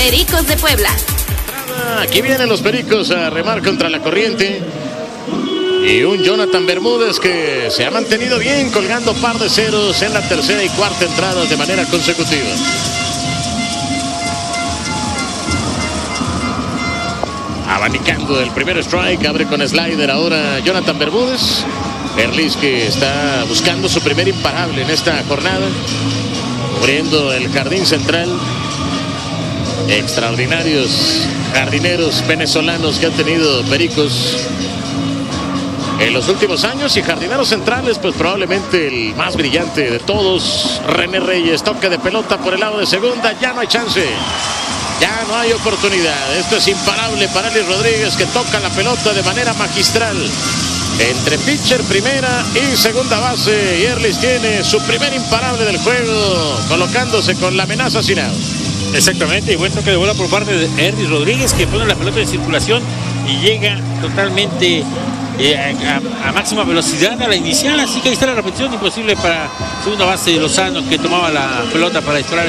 Pericos de Puebla. Aquí vienen los Pericos a remar contra la corriente. Y un Jonathan Bermúdez que se ha mantenido bien colgando par de ceros en la tercera y cuarta entradas de manera consecutiva. Abanicando el primer strike, abre con slider ahora Jonathan Bermúdez. Erlis que está buscando su primer imparable en esta jornada, cubriendo el jardín central. Extraordinarios jardineros venezolanos que han tenido Pericos en los últimos años, y jardineros centrales, pues probablemente el más brillante de todos, René Reyes. Toque de pelota por el lado de segunda, ya no hay chance, ya no hay oportunidad. Esto es imparable para Erlis Rodríguez, que toca la pelota de manera magistral entre pitcher, primera y segunda base, y Erlis tiene su primer imparable del juego, colocándose con la amenaza sin out. Exactamente, y buen toque de bola por parte de Erlis Rodríguez, que pone la pelota en circulación y llega totalmente a máxima velocidad a la inicial. Así que ahí está la repetición, imposible para segunda base de Lozano, que tomaba la pelota para disparar